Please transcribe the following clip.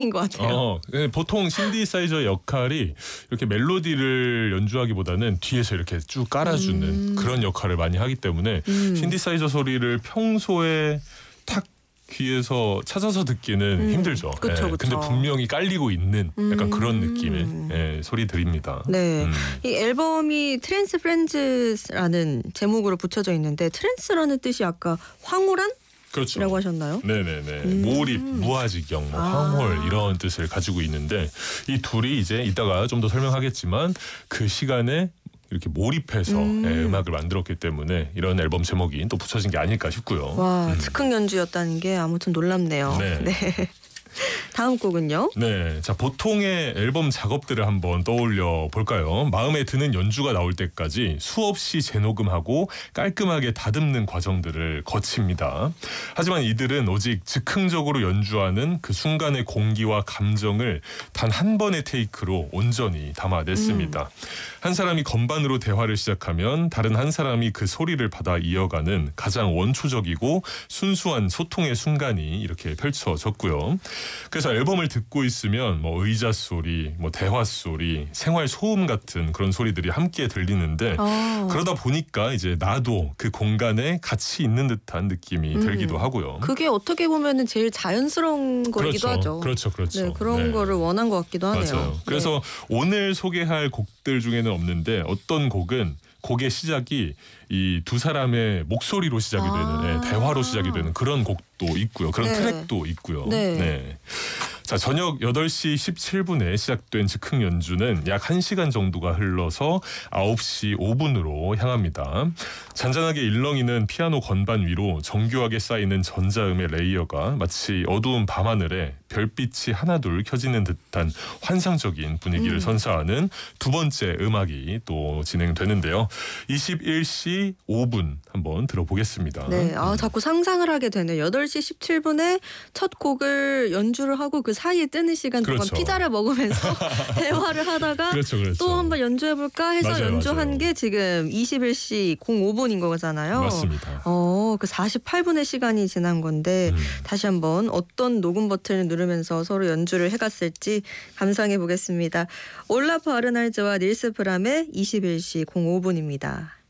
것 같아요. 보통 신디사이저의 역할이 이렇게 멜로디를 연주하기보다는 뒤에서 이렇게 쭉 깔아주는 그런 역할을 많이 하기 때문에 신디사이저 소리를 평소에 탁 귀에서 찾아서 듣기는 힘들죠. 그쵸, 그쵸. 근데 분명히 깔리고 있는 약간 그런 느낌의 소리들입니다. 네, 이 앨범이 트랜스 프렌즈라는 제목으로 붙여져 있는데 트랜스라는 뜻이 아까 황홀한? 그렇죠. 라고 하셨나요? 네네네. 몰입, 무아지경, 황홀 이런 뜻을 가지고 있는데 이 둘이 이제 이따가 좀 더 설명하겠지만 그 시간에 이렇게 몰입해서 음악을 만들었기 때문에 이런 앨범 제목이 또 붙여진 게 아닐까 싶고요. 와, 즉흥 연주였다는 게 아무튼 놀랍네요. 네. 다음 곡은요? 네, 자 보통의 앨범 작업들을 한번 떠올려 볼까요? 마음에 드는 연주가 나올 때까지 수없이 재녹음하고 깔끔하게 다듬는 과정들을 거칩니다. 하지만 이들은 오직 즉흥적으로 연주하는 그 순간의 공기와 감정을 단 한 번의 테이크로 온전히 담아냈습니다. 한 사람이 건반으로 대화를 시작하면 다른 한 사람이 그 소리를 받아 이어가는 가장 원초적이고 순수한 소통의 순간이 이렇게 펼쳐졌고요. 그래서 앨범을 듣고 있으면 뭐 의자 소리, 뭐 대화 소리, 생활 소음 같은 그런 소리들이 함께 들리는데 그러다 보니까 이제 나도 그 공간에 같이 있는 듯한 느낌이 들기도 하고요. 그게 어떻게 보면은 제일 자연스러운 거기도 하죠. 그렇죠. 네, 그런 거를 원한 것 같기도 하네요. 맞아요. 그래서 오늘 소개할 곡들 중에는 없는데 어떤 곡은 곡의 시작이 이 두 사람의 목소리로 시작이 되는 대화로 시작이 되는 그런 곡도 있고요. 그런 트랙도 있고요. 네. 자, 저녁 8시 17분에 시작된 즉흥 연주는 약 1시간 정도가 흘러서 9시 5분으로 향합니다. 잔잔하게 일렁이는 피아노 건반 위로 정교하게 쌓이는 전자음의 레이어가 마치 어두운 밤하늘에 별빛이 하나둘 켜지는 듯한 환상적인 분위기를 선사하는 두 번째 음악이 또 진행되는데요. 21시 5분 한번 들어보겠습니다. 네, 자꾸 상상을 하게 되네요. 8시 17분에 첫 곡을 연주를 하고 그 사이에 뜨는 시간 동안 피자를 먹으면서 대화를 하다가 또 한번 연주해볼까 해서 연주한 게 지금 21시 05분인 거잖아요. 맞습니다. 그 48분의 시간이 지난 건데 다시 한번 어떤 녹음 버튼을 누르면서 서로 연주를 해갔을지 감상해 보겠습니다. 올라프 아르날즈와 닐스 프람의 21시 05분입니다.